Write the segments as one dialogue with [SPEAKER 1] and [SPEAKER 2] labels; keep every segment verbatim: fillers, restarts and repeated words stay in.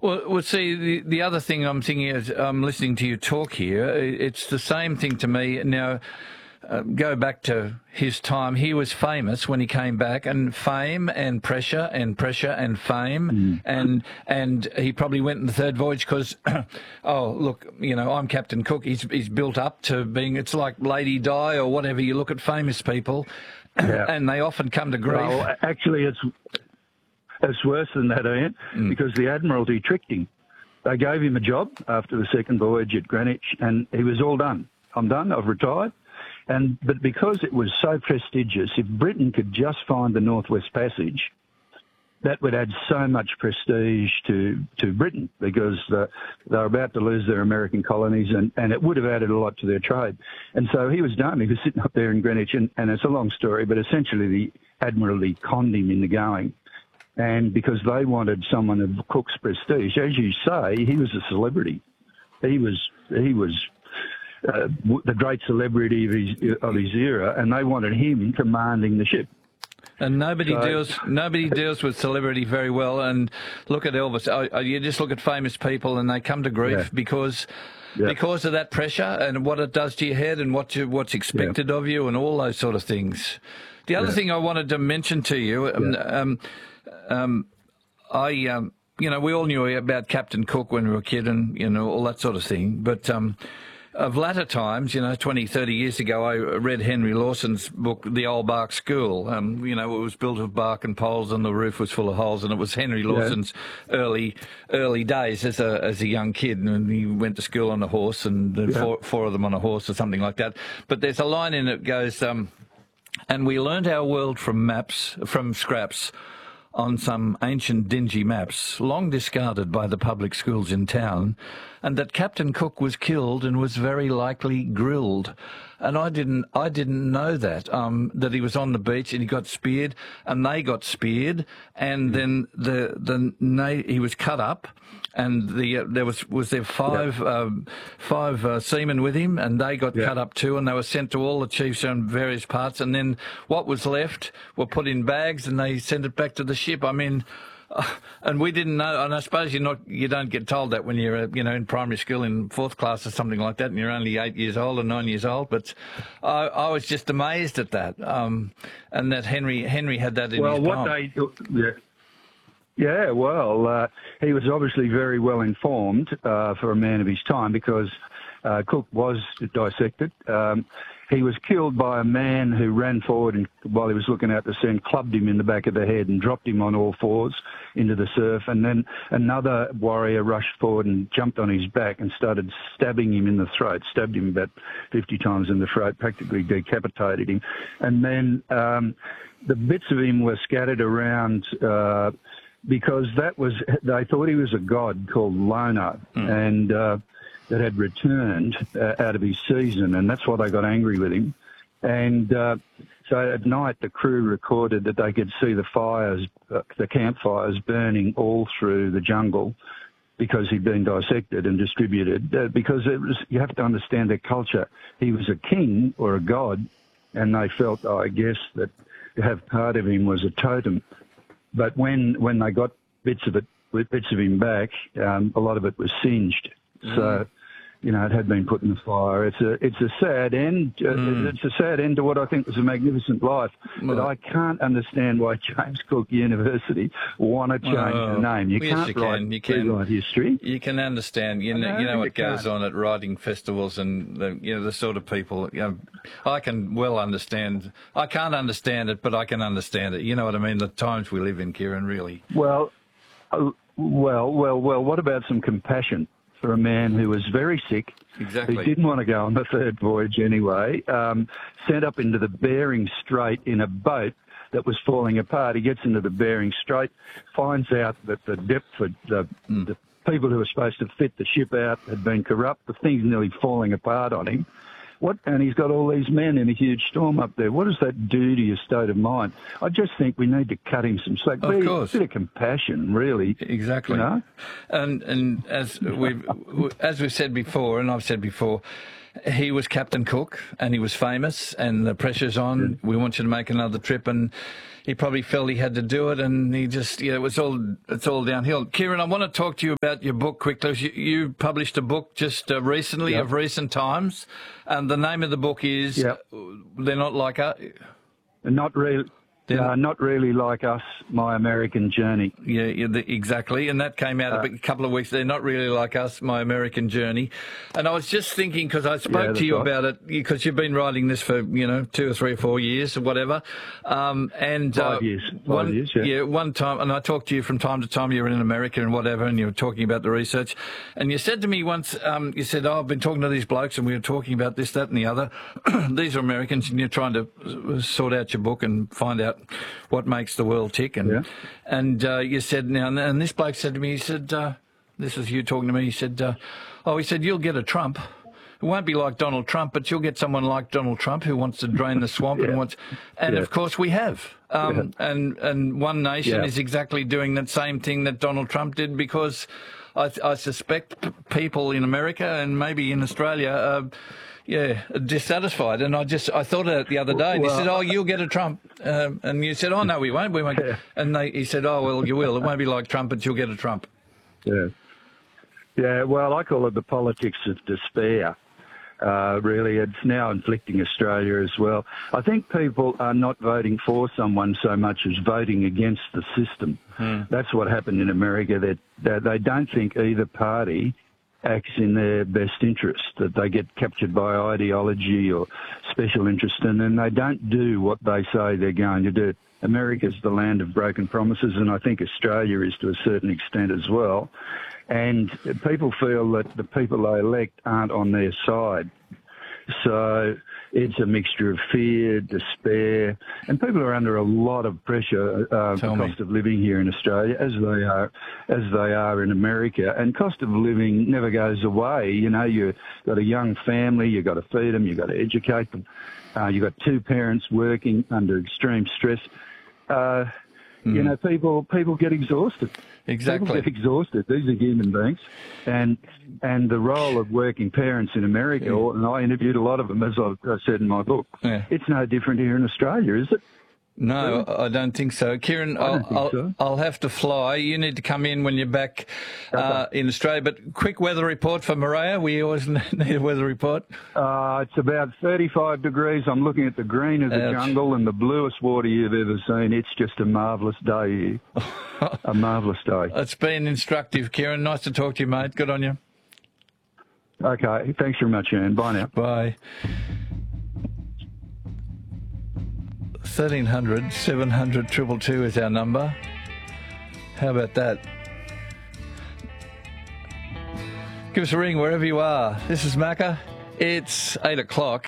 [SPEAKER 1] Well, well, see, the, the other thing I'm thinking is I'm listening to you talk here. It's the same thing to me. Now, uh, go back to his time. He was famous when he came back, and fame and pressure and pressure and fame. Mm. And and he probably went in the third voyage because, oh, look, you know, I'm Captain Cook. He's, he's built up to being, it's like Lady Di or whatever. You look at famous people, yeah. and they often come to grief.
[SPEAKER 2] Well, actually, it's... It's worse than that, Ian, mm. because the Admiralty tricked him. They gave him a job after the second voyage at Greenwich, and he was all done. I'm done, I've retired. And But because it was so prestigious, if Britain could just find the Northwest Passage, that would add so much prestige to, to Britain, because uh, they're about to lose their American colonies, and, and it would have added a lot to their trade. And so he was done. He was sitting up there in Greenwich, and, and it's a long story, but essentially the Admiralty conned him into going. And because they wanted someone of Cook's prestige, as you say, he was a celebrity. He was he was uh, the great celebrity of his of his era, and they wanted him commanding the ship.
[SPEAKER 1] And nobody
[SPEAKER 2] so,
[SPEAKER 1] deals nobody deals with celebrity very well. And look at Elvis. Oh, you just look at famous people, and they come to grief yeah. because. Yeah. Because of that pressure and what it does to your head and what you, what's expected yeah. of you and all those sort of things. The other yeah. thing I wanted to mention to you, um, yeah. um, um, I, um, you know, we all knew about Captain Cook when we were a kid and, you know, all that sort of thing. But um, of latter times, you know, twenty, thirty years ago, I read Henry Lawson's book, The Old Bark School. Um, you know, it was built of bark and poles and the roof was full of holes, and it was Henry Lawson's yeah. early early days as a as a young kid. And he went to school on a horse, and yeah. four, four of them on a horse or something like that. But there's a line in it that goes, um, and we learned our world from maps, from scraps, on some ancient dingy maps, long discarded by the public schools in town, and that Captain Cook was killed and was very likely grilled. And I didn't, I didn't know that, um, that he was on the beach and he got speared, and they got speared, and then the the na- he was cut up, and the uh, there was was there five yeah. um, five uh, seamen with him, and they got yeah. cut up too, and they were sent to all the chiefs on various parts, and then what was left were put in bags, and they sent it back to the ship. I mean. Uh, and we didn't know, and I suppose you're not, you don't get told that when you're, uh, you know, in primary school in fourth class or something like that, and you're only eight years old or nine years old. But I, I was just amazed at that, um, and that Henry Henry had that in
[SPEAKER 2] well,
[SPEAKER 1] his
[SPEAKER 2] what
[SPEAKER 1] poem.
[SPEAKER 2] they, yeah, yeah, well, uh, he was obviously very well informed uh, for a man of his time, because uh, Cook was dissected. Um, He was killed by a man who ran forward and, while he was looking out to sea, and clubbed him in the back of the head and dropped him on all fours into the surf. And then another warrior rushed forward and jumped on his back and started stabbing him in the throat, stabbed him about fifty times in the throat, practically decapitated him. And then um, the bits of him were scattered around uh, because that was, they thought he was a god called Lono. Mm. And... Uh, that had returned uh, out of his season, and that's why they got angry with him. And uh, so at night, the crew recorded that they could see the fires, uh, the campfires burning all through the jungle, because he'd been dissected and distributed. Uh, because it was, you have to understand their culture. He was a king or a god, and they felt, oh, I guess, that to have part of him was a totem. But when when they got bits of it, bits of him back, um, a lot of it was singed. Mm. So, you know, it had been put in the fire. It's a it's a sad end. Uh, mm. It's a sad end to what I think was a magnificent life. Well, but I can't understand why James Cook University want to change uh, the name. You
[SPEAKER 1] yes,
[SPEAKER 2] can't
[SPEAKER 1] you
[SPEAKER 2] write,
[SPEAKER 1] can. You can.
[SPEAKER 2] write history.
[SPEAKER 1] You can understand. You know, know you know what goes
[SPEAKER 2] can't.
[SPEAKER 1] on at writing festivals, and the, you know the sort of people. You know, I can well understand. I can't understand it, but I can understand it. You know what I mean? The times we live in, Kieran. Really.
[SPEAKER 2] Well, uh, well, well, well. What about some compassion for a man who was very sick,
[SPEAKER 1] exactly.
[SPEAKER 2] who didn't want to go on the third voyage anyway, um, sent up into the Bering Strait in a boat that was falling apart. He gets into the Bering Strait, finds out that the depth of the, mm. the people who were supposed to fit the ship out had been corrupt. The thing's nearly falling apart on him. What, and he's got all these men in a huge storm up there. What does that do to your state of mind? I just think we need to cut him some slack.
[SPEAKER 1] Of
[SPEAKER 2] Be,
[SPEAKER 1] course.
[SPEAKER 2] A bit of compassion, really.
[SPEAKER 1] Exactly.
[SPEAKER 2] You know?
[SPEAKER 1] And and as we've as we've said before, and I've said before, he was Captain Cook and he was famous and the pressure's on. Yeah. We want you to make another trip, and he probably felt he had to do it, and he just, yeah, it was all, it's all downhill. Kieran, I want to talk to you about your book quickly. You, you published a book just uh, recently, yep. of recent times, and the name of the book is, yep. They're Not Like Us.
[SPEAKER 2] Not really. Uh, not really like us, My American Journey.
[SPEAKER 1] Yeah, yeah the, exactly. And that came out uh, a couple of weeks. They're not really like us, My American Journey. And I was just thinking, because I spoke yeah, to you right. about it, because you've been writing this for, you know, two or three or four years or whatever. Um, and
[SPEAKER 2] Five uh, years. Five
[SPEAKER 1] one,
[SPEAKER 2] years, yeah.
[SPEAKER 1] Yeah, one time, and I talked to you from time to time. You were in America and whatever, and you were talking about the research. And you said to me once, um, you said, oh, I've been talking to these blokes and we were talking about this, that and the other. These are Americans, and you're trying to sort out your book and find out what makes the world tick. And yeah. and uh, you said, now, and this bloke said to me, he said, uh, this is you talking to me, he said, uh, oh, he said, you'll get a Trump. It won't be like Donald Trump, but you'll get someone like Donald Trump who wants to drain the swamp. yeah. and wants, and yeah. of course we have. Um, yeah. And and One Nation yeah. is exactly doing that same thing that Donald Trump did, because I, I suspect p- people in America and maybe in Australia are, yeah, dissatisfied. And I just, I thought of it the other day, and well, he said, oh, you'll get a Trump. Um, and you said, oh, no, we won't. We won't. Yeah. And they, he said, oh, well, you will. It won't be like Trump, but you'll get a Trump.
[SPEAKER 2] Yeah. Yeah, well, I call it the politics of despair. Uh, really, it's now inflicting Australia as well. I think people are not voting for someone so much as voting against the system. Hmm. That's what happened in America, that, that they don't think either party acts in their best interest, that they get captured by ideology or special interest, and then they don't do what they say they're going to do. America's the land of broken promises, and I think Australia is to a certain extent as well. And people feel that the people they elect aren't on their side. So it's a mixture of fear, despair, and people are under a lot of pressure. Uh, the cost of living here in Australia, as they are, as they are in America, and cost of living never goes away. You know, you've got a young family, you've got to feed them, you've got to educate them. Uh, you've got two parents working under extreme stress. Uh, mm. You know, people people get exhausted.
[SPEAKER 1] Exactly.
[SPEAKER 2] People get exhausted. These are human beings. And and the role of working parents in America, yeah. and I interviewed a lot of them, as I said in my book, yeah. it's no different here in Australia, is it?
[SPEAKER 1] No, I don't think so. Kieran, I'll, think I'll, so. I'll have to fly. You need to come in when you're back uh, okay. in Australia. But quick weather report for Moorea. We always need a weather report. Uh,
[SPEAKER 2] it's about thirty-five degrees. I'm looking at the green of the Ouch. jungle and the bluest water you've ever seen. It's just a marvellous day here. A marvellous day.
[SPEAKER 1] It's been instructive, Kieran. Nice to talk to you, mate. Good on you.
[SPEAKER 2] Okay. Thanks very much, Ian. Bye now.
[SPEAKER 1] Bye. thirteen hundred, seven hundred, two two two is our number. How about that? Give us a ring wherever you are. This is Macca. It's eight o'clock.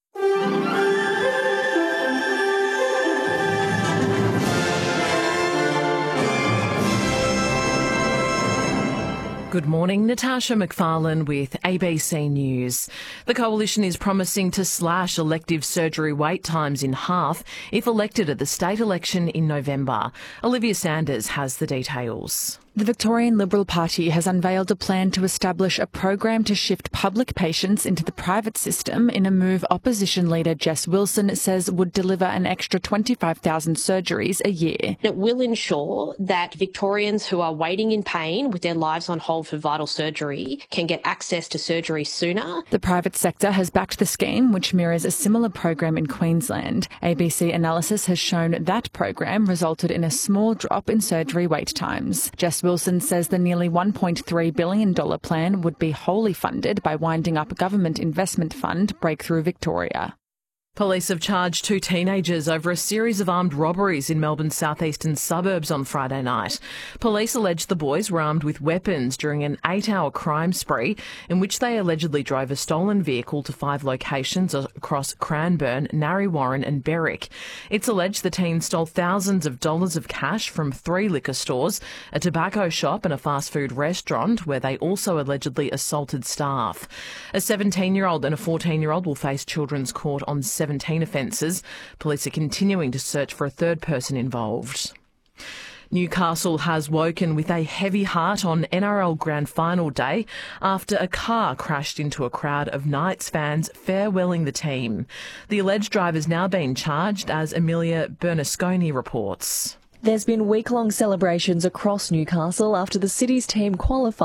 [SPEAKER 3] Good morning, Natasha McFarlane with A B C News. The Coalition is promising to slash elective surgery wait times in half if elected at the state election in November. Olivia Sanders has the details.
[SPEAKER 4] The Victorian Liberal Party has unveiled a plan to establish a program to shift public patients into the private system in a move opposition leader Jess Wilson says would deliver an extra twenty-five thousand surgeries a year.
[SPEAKER 5] It will ensure that Victorians who are waiting in pain with their lives on hold for vital surgery can get access to surgery sooner.
[SPEAKER 4] The private sector has backed the scheme, which mirrors a similar program in Queensland. A B C analysis has shown that program resulted in a small drop in surgery wait times. Jess Wilson says the nearly one point three billion dollars plan would be wholly funded by winding up government investment fund Breakthrough Victoria.
[SPEAKER 3] Police have charged two teenagers over a series of armed robberies in Melbourne's southeastern suburbs on Friday night. Police allege the boys were armed with weapons during an eight-hour crime spree in which they allegedly drove a stolen vehicle to five locations across Cranbourne, Narre Warren and Berwick. It's alleged the teens stole thousands of dollars of cash from three liquor stores, a tobacco shop and a fast food restaurant where they also allegedly assaulted staff. A seventeen-year-old and a fourteen-year-old will face children's court on seventeen offences. Police are continuing to search for a third person involved. Newcastle has woken with a heavy heart on N R L Grand Final day after a car crashed into a crowd of Knights fans farewelling the team. The alleged driver's now been charged, as Amelia Bernasconi reports.
[SPEAKER 6] There's been week-long celebrations across Newcastle after the city's team qualified